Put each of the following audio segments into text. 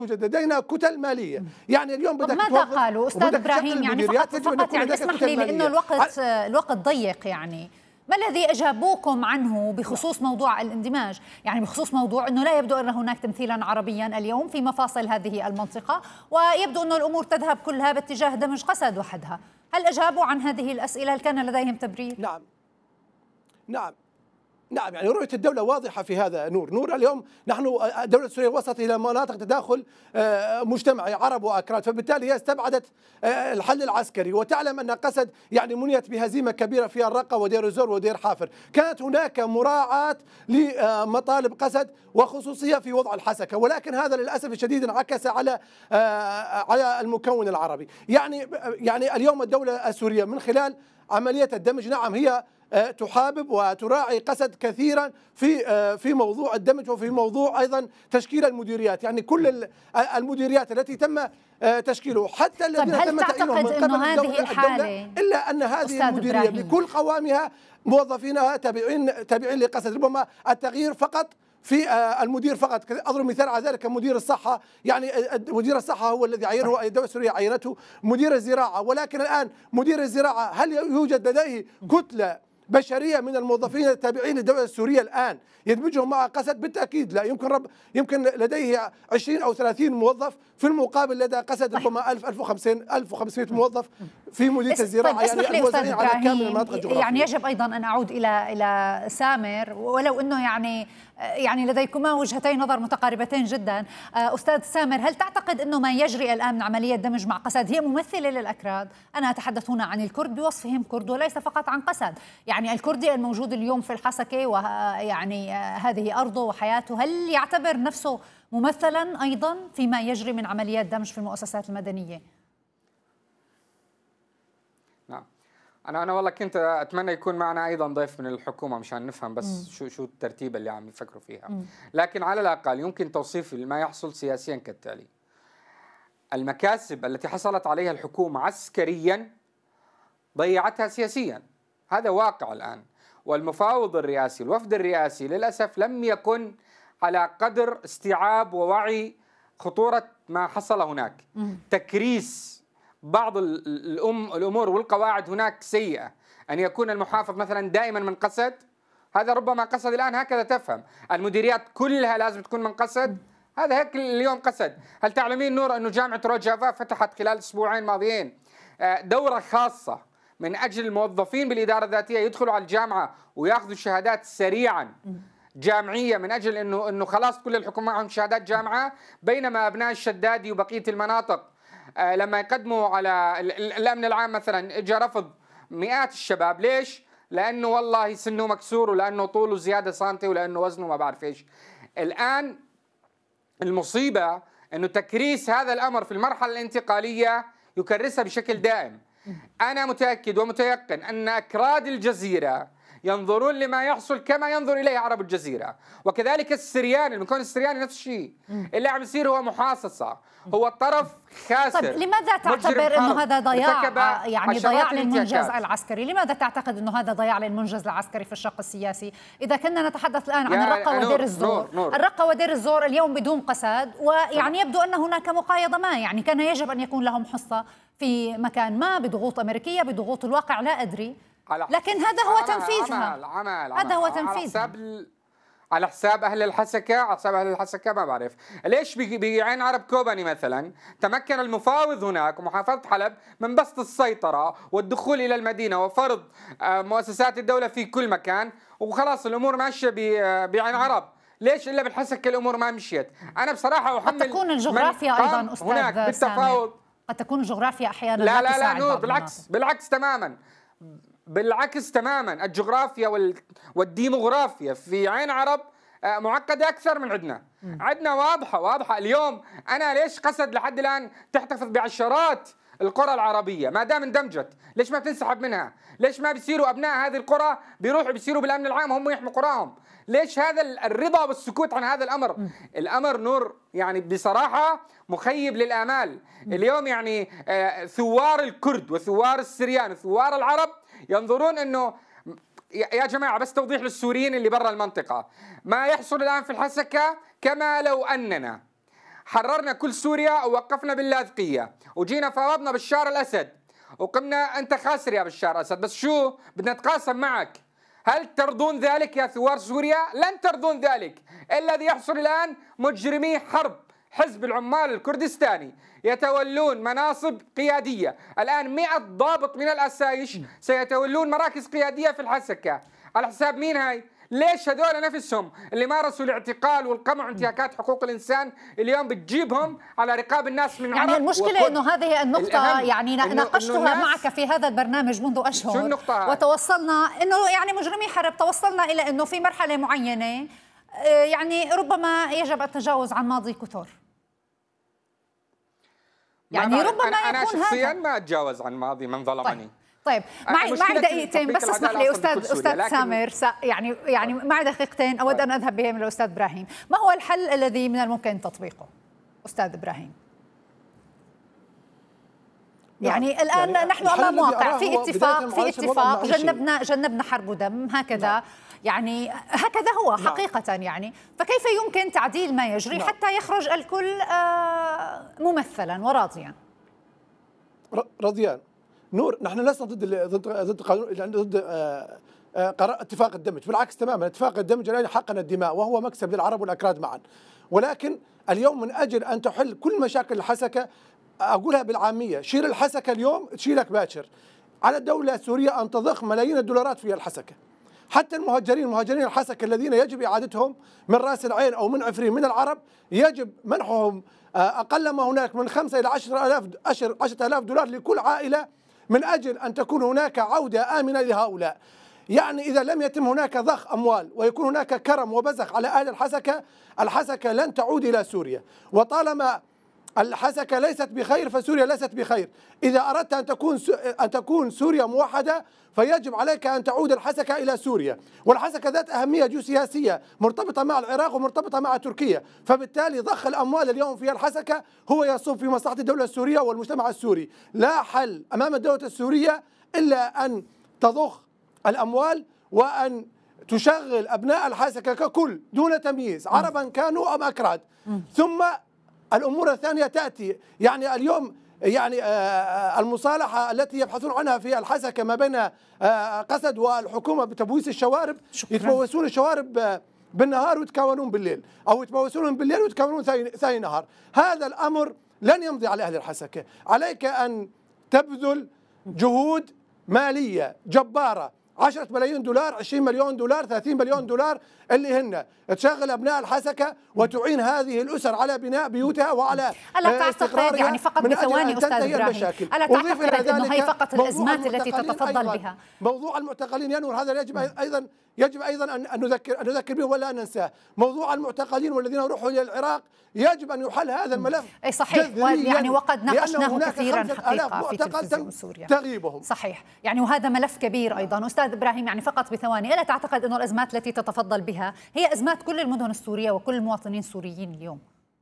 يوجد لدينا كتل ماليه، يعني اليوم طب بدك ماذا قالوا استاذ ابراهيم؟ يعني فقط يعني اسمح لي لانه الوقت ضيق، يعني ما الذي اجابوكم عنه بخصوص موضوع الاندماج؟ يعني بخصوص موضوع انه لا يبدو ان هناك تمثيلا عربيا اليوم في مفاصل هذه المنطقه، ويبدو انه الامور تذهب كلها باتجاه دمج قسد وحدها. هل اجابوا عن هذه الاسئله؟ هل كان لديهم تبرير؟ نعم، يعني رؤية الدولة واضحة في هذا. نور اليوم نحن دولة سوريا وصلت إلى مناطق تداخل مجتمعي عرب وأكراد، فبالتالي هي استبعدت الحل العسكري، وتعلم أن قسد يعني منيت بهزيمة كبيرة في الرقة ودير الزور ودير حافر. كانت هناك مراعاة لمطالب قسد وخصوصية في وضع الحسكة، ولكن هذا للأسف الشديد انعكس على المكون العربي. يعني اليوم الدولة السورية من خلال عملية الدمج، نعم هي تحابب وتراعي قسد كثيرا في موضوع الدمج وفي موضوع ايضا تشكيل المديريات، يعني كل المديريات التي تم تشكيله حتى الذين تم تعيينهم من قبل الدولة، الا ان هذه المديريه بكل قوامها موظفينها تابعين لقسد. ربما التغيير فقط في المدير فقط. اضرب مثال على ذلك مدير الصحه، يعني مدير الصحه هو الذي عينه الدوله السوريه، عينته مدير الزراعه، ولكن الان مدير الزراعه هل يوجد لديه كتله بشريه من الموظفين التابعين للدوله السوريه الان يدمجهم مع قسد؟ بالتاكيد لا. يمكن لديه 20 او 30 موظف، في المقابل لدى قسد ربما 1500 موظف في مديريه الزراعه، يعني الموزعين على كامل المناطق الجغرافيه. يعني يجب ايضا ان اعود الى سامر، ولو انه يعني لديكما وجهتين نظر متقاربتين جدا. استاذ سامر، هل تعتقد انه ما يجري الان من عمليه دمج مع قسد هي ممثله للاكراد؟ انا اتحدث هنا عن الكرد بوصفهم كرد وليس فقط عن قسد، يعني الكردي الموجود اليوم في الحسكه ويعني هذه ارضه وحياته، هل يعتبر نفسه ممثلا ايضا فيما يجري من عمليات دمج في المؤسسات المدنيه؟ نعم، أنا والله كنت أتمنى يكون معنا أيضا ضيف من الحكومة مشان نفهم بس شو الترتيب اللي عم يفكروا فيها. لكن على الأقل يمكن توصيف ما يحصل سياسيا كالتالي: المكاسب التي حصلت عليها الحكومة عسكريا ضيعتها سياسيا، هذا واقع الآن. والمفاوض الرئاسي الوفد الرئاسي للأسف لم يكن على قدر استيعاب ووعي خطورة ما حصل هناك. تكريس بعض الأمور والقواعد هناك سيئة. أن يكون المحافظ مثلا دائما من قسد، هذا ربما قسد الآن هكذا تفهم. المديريات كلها لازم تكون من قسد، هذا هيك اليوم قسد. هل تعلمين نور أنه جامعة روجافا فتحت خلال أسبوعين ماضيين دورة خاصة من أجل الموظفين بالإدارة الذاتية يدخلوا على الجامعة ويأخذوا شهادات سريعا جامعية من أجل أنه خلاص كل الحكومة معهم شهادات جامعة، بينما أبناء الشدادي وبقية المناطق لما يقدموا على الأمن العام مثلا اجى رفض مئات الشباب. ليش؟ لأنه والله سنه مكسور، ولأنه طوله زيادة سنتي، ولأنه وزنه ما بعرف إيش. الآن المصيبة أنه تكريس هذا الأمر في المرحلة الانتقالية يكرسها بشكل دائم. أنا متأكد ومتيقن أن أكراد الجزيرة ينظرون لما يحصل كما ينظر إليه عرب الجزيرة، وكذلك السرياني، المكون السرياني نفس الشيء. اللي عم يصير هو محاصصة، هو الطرف خاسر. طيب لماذا تعتبر أنه هذا ضياع، يعني ضياع للمنجز العسكري؟ لماذا تعتقد أنه هذا ضياع للمنجز العسكري في الشق السياسي؟ إذا كنا نتحدث الآن عن الرقة ودير الزور، الرقة ودير الزور اليوم بدون قسد، ويعني يبدو أن هناك مقايضة ما، يعني كان يجب أن يكون لهم حصة في مكان ما بضغوط أمريكية، بضغوط الواقع لا أدري، لكن هذا هو تنفيذها. هذا هو تنفيذها على حساب أهل الحسكة، على حساب أهل الحسكة. ما بعرف ليش بعين عرب كوباني مثلا تمكن المفاوض هناك ومحافظة حلب من بسط السيطرة والدخول إلى المدينة وفرض مؤسسات الدولة في كل مكان، وخلاص الأمور ماشية بعين عرب. ليش إلا بالحسكة الأمور ما مشيت؟ أنا بصراحة أحمل قد تكون الجغرافيا أيضا أستاذ هناك بالتفاوض، قد تكون الجغرافيا أحيانا لا نور، بالعكس تماما. الجغرافيا والديموغرافيا في عين عرب معقدة أكثر من عندنا واضحة. اليوم أنا ليش قسد لحد الآن تحتفظ بعشرات القرى العربية ما دام اندمجت؟ ليش ما بتنسحب منها؟ ليش ما بيصيروا أبناء هذه القرى بيصيروا بالأمن العام هم يحموا قراهم؟ ليش هذا الرضا والسكوت عن هذا الأمر؟ الأمر نور يعني بصراحة مخيب للآمال. اليوم يعني ثوار الكرد وثوار السريان وثوار العرب ينظرون أنه يا جماعة بس توضيح للسوريين اللي برا المنطقة، ما يحصل الآن في الحسكة كما لو أننا حررنا كل سوريا ووقفنا باللاذقية وجينا فاوضنا بشار الأسد وقمنا أنت خاسر يا بشار الأسد، بس شو بدنا نتقاسم معك. هل ترضون ذلك يا ثوار سوريا؟ لن ترضون ذلك. الذي يحصل الآن مجرمي حرب حزب العمال الكردستاني يتولون مناصب قيادية. الآن 100 ضابط من الأسايش سيتولون مراكز قيادية في الحسكة. على حساب مين هاي؟ ليش هذول نفسهم اللي مارسوا الاعتقال والقمع وانتهاكات حقوق الإنسان اليوم بتجيبهم على رقاب الناس من يعني عرب؟ المشكلة أنه هذه النقطة يعني ناقشتها معك في هذا البرنامج منذ أشهر. شو النقطة؟ وتوصلنا أنه يعني مجرمي حرب، توصلنا إلى أنه في مرحلة معينة يعني ربما يجب التجاوز عن ماضي كثر. يعني ربما أنا يكون شخصيا ما أتجاوز عن ماضي من ظلمني. طيب معي دقيقتين بس اسمح لي أستاذ سامر، يعني معي دقيقتين أود أن أذهب بهم للأستاذ إبراهيم. ما هو الحل الذي من الممكن تطبيقه أستاذ إبراهيم؟ يعني الآن يعني نحن أمام واقع في اتفاق جنبنا حرب ودم هكذا. يعني هكذا هو حقيقة يعني، فكيف يمكن تعديل ما يجري حتى يخرج الكل ممثلا وراضيا؟ رضيان نور، نحن لسنا ضد قانون، ضد قرار اتفاق الدمج، بالعكس تماما. اتفاق الدمج الذي حقن الدماء وهو مكسب للعرب والأكراد معا، ولكن اليوم من أجل أن تحل كل مشاكل الحسكة، أقولها بالعامية، شيل الحسكة اليوم تشيلك باكر. على الدولة السورية أن تضخ ملايين الدولارات في الحسكة. حتى مهاجرين الحسكة الذين يجب إعادتهم من رأس العين أو من عفرين من العرب يجب منحهم أقل ما هناك من 5 إلى 10,000 دولار لكل عائلة من أجل أن تكون هناك عودة آمنة لهؤلاء. يعني إذا لم يتم هناك ضخ أموال ويكون هناك كرم وبزخ على أهل الحسكة لن تعود إلى سوريا. وطالما الحسكة ليست بخير فسوريا ليست بخير. إذا أردت أن تكون سوريا موحدة فيجب عليك أن تعود الحسكة إلى سوريا، والحسكة ذات أهمية جيوسياسية مرتبطة مع العراق ومرتبطة مع تركيا، فبالتالي ضخ الأموال اليوم في الحسكة هو يصب في مصلحة الدولة السورية والمجتمع السوري. لا حل أمام الدولة السورية إلا أن تضخ الأموال وأن تشغل أبناء الحسكة ككل دون تمييز، عربا كانوا أم أكراد. ثم الأمور الثانية تأتي. يعني اليوم يعني المصالحة التي يبحثون عنها في الحسكة ما بين قسد والحكومة بتبويس الشوارب، يتبوسون الشوارب بالنهار ويتكونون بالليل، أو يتبوسون بالليل ويتكونون ثاني نهار. هذا الأمر لن يمضي على أهل الحسكة. عليك أن تبذل جهود مالية جبارة، 10 ملايين دولار، 20 مليون دولار، 30 مليون دولار، اللي هن تشغل أبناء الحسكة وتعين هذه الأسر على بناء بيوتها وعلى استقرارها. يعني فقط بثواني أستاذ إبراهيم، ألا تعتقد أنه هي فقط الأزمات التي تتفضل بها؟ موضوع المعتقلين يا نور، هذا يجب أيضا أن نذكر به ولا ننساه. موضوع المعتقلين والذين روحوا إلى العراق يجب أن يحل هذا الملف. أي صحيح، يعني وقد ناقشناه كثيرا حقيقة في تلفزيون سوريا. تغيبهم صحيح، يعني وهذا ملف كبير أيضا. أستاذ إبراهيم، يعني فقط بثواني، ألا تعتقد أنه الأزمات التي تتفضل بها هي أزمات كل المدن السورية وكل المواطنين السوريين اليوم؟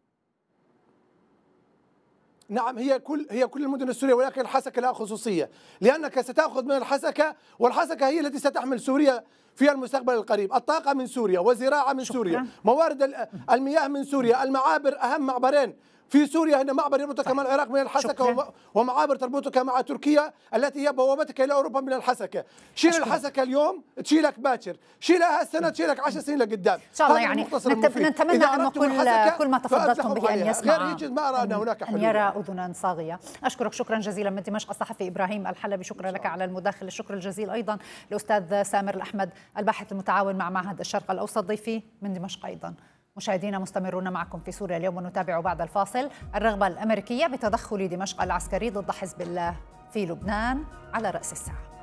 نعم، هي كل المدن السورية، ولكن الحسكة لها خصوصية، لأنك ستأخذ من الحسكة، والحسكة هي التي ستحمل سوريا في المستقبل القريب. الطاقة من سوريا، والزراعة من سوريا، موارد المياه من سوريا، المعابر، أهم معبرين في سوريا هنا معبر يربطك مع العراق من الحسكة، ومعابر تربطك مع تركيا التي هي بوابتك إلى أوروبا من الحسكة. شيل الحسكة اليوم تشيلك باكر، شيلها السنة تشيلك 10 سنين لقدام. إن شاء الله يعني نتمنى أنه كل ما تفضلتم به أن يسمع، غير يوجد ما أرى أن هناك حلول، أن يرى أذنا صاغية. أشكرك شكرا جزيلا من دمشق الصحفي إبراهيم الحلبي، شكرا لك على المداخلة. الشكر الجزيل أيضا لأستاذ سامر الأحمد الباحث المتعاون مع معهد الشرق الأوسط ضيفي من دمشق أيضا. مشاهدينا مستمرون معكم في سوريا اليوم، ونتابع بعد الفاصل الرغبة الأمريكية بتدخل دمشق العسكري ضد حزب الله في لبنان على رأس الساعة.